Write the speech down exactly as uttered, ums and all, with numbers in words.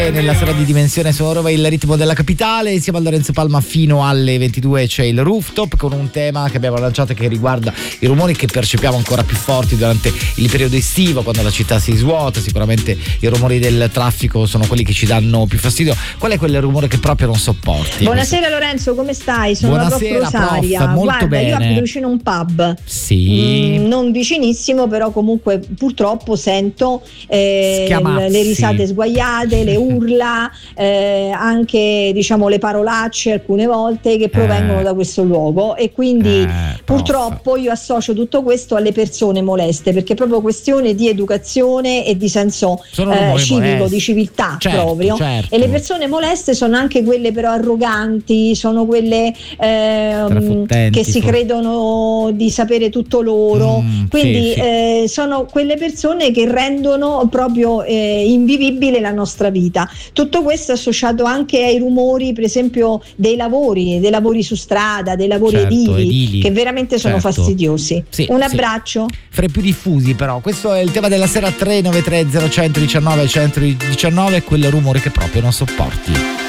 Nella sera di Dimensione Sonora, il ritmo della capitale, insieme a Lorenzo Palma fino alle ventidue c'è il Rooftop, con un tema che abbiamo lanciato che riguarda i rumori che percepiamo ancora più forti durante il periodo estivo, quando la città si svuota. Sicuramente i rumori del traffico sono quelli che ci danno più fastidio. Qual è quel rumore che proprio non sopporti? Buonasera Lorenzo, come stai? Sono Buonasera, la prof Rosaria. prof, molto Guarda, bene. io abito vicino a un pub. Sì. Mm, non vicinissimo, però comunque purtroppo sento eh, le risate sguaiate, le urla, eh, anche diciamo le parolacce alcune volte che provengono eh. da questo luogo, e quindi eh, purtroppo io associo tutto questo alle persone moleste, perché è proprio questione di educazione e di senso eh, civico, molesti. Di civiltà, certo, proprio certo. E le persone moleste sono anche quelle però arroganti, sono quelle eh, che si credono di sapere tutto loro, mm, quindi sì, sì. Eh, sono quelle persone che rendono proprio eh, invivibile la nostra vita. Tutto questo è associato anche ai rumori, per esempio dei lavori, dei lavori su strada, dei lavori certo, edili, edili, che veramente sono certo. fastidiosi. Sì, un abbraccio. Sì. Fra i più diffusi, però, questo è il tema della sera. Tre nove tre zero uno uno uno uno uno uno uno, quel rumore che proprio non sopporti.